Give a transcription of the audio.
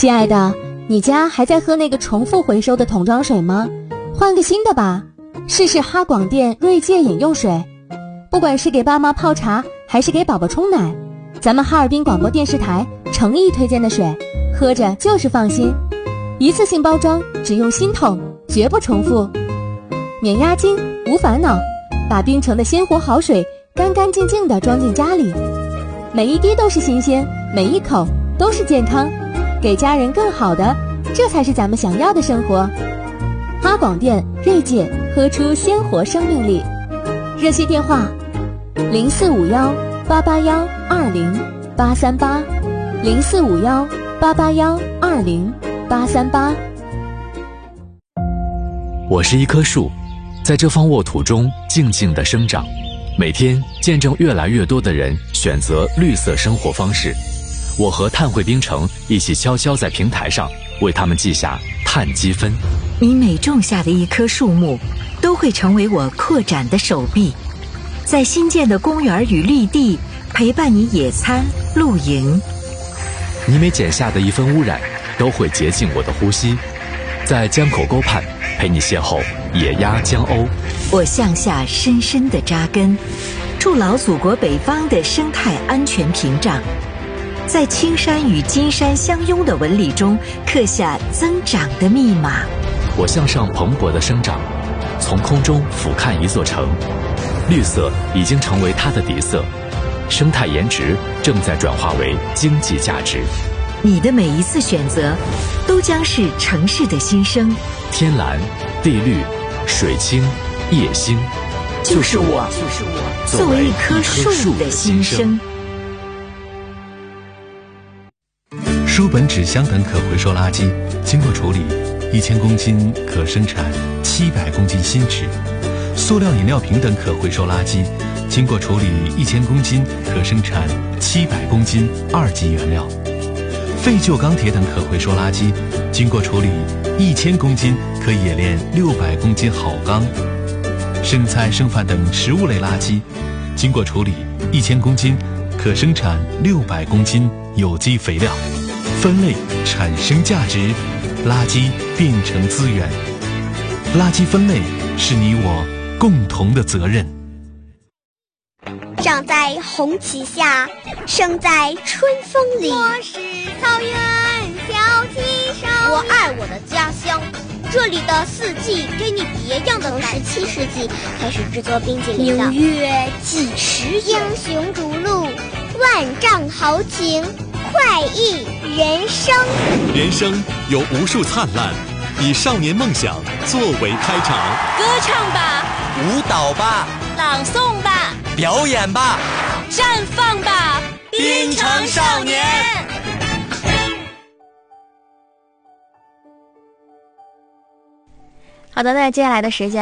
亲爱的，你家还在喝那个重复回收的桶装水吗？换个新的吧，试试哈广电锐界饮用水。不管是给爸妈泡茶还是给宝宝冲奶，咱们哈尔滨广播电视台诚意推荐的水，喝着就是放心。一次性包装，只用新桶，绝不重复，免押金无烦恼，把冰城的鲜活好水干干净净地装进家里，每一滴都是新鲜，每一口都是健康，给家人更好的，这才是咱们想要的生活。哈广电锐界，喝出鲜活生命力。热线电话0451-881-20838，0451-881-20838。 我是一棵树，在这方沃土中静静地生长，每天见证越来越多的人选择绿色生活方式。我和碳汇冰城一起悄悄在平台上为他们记下碳积分。 你每种下的一棵树木，都会成为我扩展的手臂，在新建的公园与绿地陪伴你野餐露营。 你每减下的一分污染，都会洁净我的呼吸，在江口沟畔陪你邂逅野鸭江鸥。 我向下深深地扎根，筑牢祖国北方的生态安全屏障，在青山与金山相拥的纹理中刻下增长的密码。 我向上蓬勃的生长，从空中俯瞰一座城，绿色已经成为它的底色，生态颜值正在转化为经济价值。 你的每一次选择，都将是城市的新生。 天蓝、地绿、水清、夜星， 就是我作为一棵树的新生。 书本、纸箱等可回收垃圾经过处理，1000公斤可生产700公斤新纸；塑料饮料瓶等可回收垃圾经过处理1000公斤可生产700公斤2级原料；废旧钢铁等可回收垃圾经过处理1000公斤可冶炼600公斤好钢；剩菜剩饭等食物类垃圾经过处理1000公斤可生产600公斤有机肥料。分类产生价值，垃圾变成资源。垃圾分类是你我共同的责任。 长在红旗下，生在春风里。 我是草原小旗手， 我爱我的家乡，这里的四季给你别样的感觉。 17世纪开始制作冰淇淋的， 纽约几十英雄逐鹿， 万丈豪情，快意人生。 人生有无数灿烂，以少年梦想作为开场。 歌唱吧， 舞蹈吧， 朗诵吧， 表演吧， 绽放吧， 冰城少年。 好的，那接下来的时间